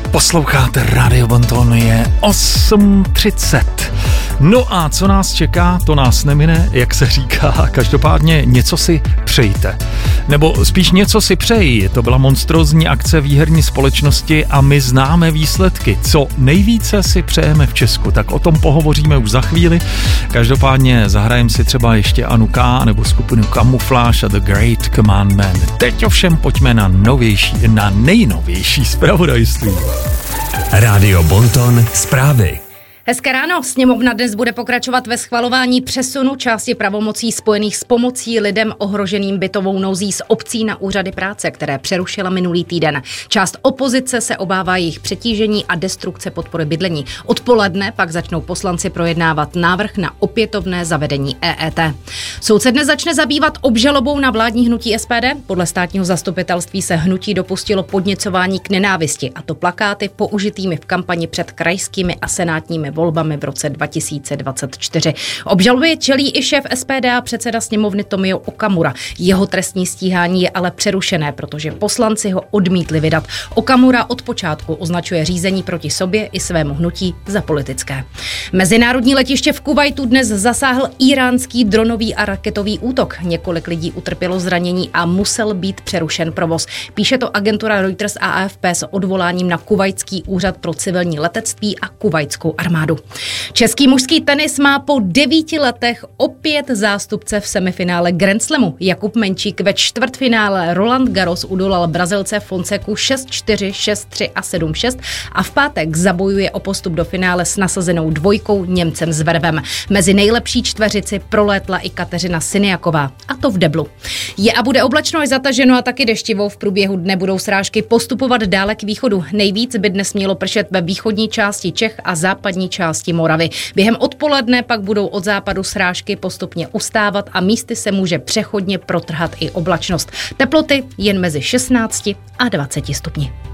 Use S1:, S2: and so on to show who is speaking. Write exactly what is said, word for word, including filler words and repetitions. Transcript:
S1: Posloucháte Radio Bonton, je osm třicet. No a co nás čeká, to nás nemine, jak se říká. Každopádně něco si přejte. Nebo spíš něco si přeji. To byla monstrózní akce výherní společnosti a my známe výsledky. Co nejvíce si přejeme v Česku, tak o tom pohovoříme už za chvíli. Každopádně zahrajeme si třeba ještě Anu K. nebo skupinu Camouflage a The Great Commandment. Teď ovšem pojďme na novější, na nejnovější zpravodajství.
S2: Radio Bonton zprávy.
S3: Hezké ráno. Sněmovna dnes bude pokračovat ve schvalování přesunu části pravomocí spojených s pomocí lidem ohroženým bytovou nouzí z obcí na úřady práce, které přerušila minulý týden. Část opozice se obává jejich přetížení a destrukce podpory bydlení. Odpoledne pak začnou poslanci projednávat návrh na opětovné zavedení E E T. Soud se dnes začne zabývat obžalobou na vládní hnutí S P D. Podle státního zastupitelství se hnutí dopustilo podněcování k nenávisti, a to plakáty použitými v kampani před krajskými a senátními volbami v roce dva tisíce dvacet čtyři. Obžalobě čelí i šéf S P D a předseda sněmovny Tomio Okamura. Jeho trestní stíhání je ale přerušené, protože poslanci ho odmítli vydat. Okamura od počátku označuje řízení proti sobě i svému hnutí za politické. Mezinárodní letiště v Kuvajtu dnes zasáhl íránský dronový a raketový útok. Několik lidí utrpělo zranění a musel být přerušen provoz. Píše to agentura Reuters a A F P s odvoláním na Kuvajtský úřad pro civilní letectví a kuvajtskou armádu. Český mužský tenis má po devíti letech opět zástupce v semifinále Grand Slamu. Jakub Menčík ve čtvrtfinále Roland Garros udolal Brazilce Fonseku šest čtyři, šest tři a sedm šest a v pátek zabojuje o postup do finále s nasazenou dvojkou Němcem Zverevem. Mezi nejlepší čtveřici prolétla i Kateřina Siniaková, a to v deblu. Je a bude oblačno až zataženo a taky deštivou. V průběhu dne budou srážky postupovat dále k východu. Nejvíc by dnes mělo pršet ve východní části Čech a západní části Moravy. Během odpoledne pak budou od západu srážky postupně ustávat a místy se může přechodně protrhat i oblačnost. Teploty jen mezi šestnácti a dvaceti stupni.